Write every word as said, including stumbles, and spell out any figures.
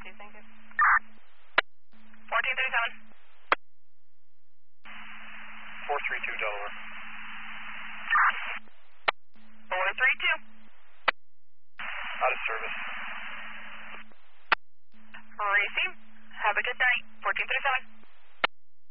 two, thank you. fourteen thirty-seven. four three two Delaware. four three two. Out of service. Receive. Have a good night. fourteen thirty-seven.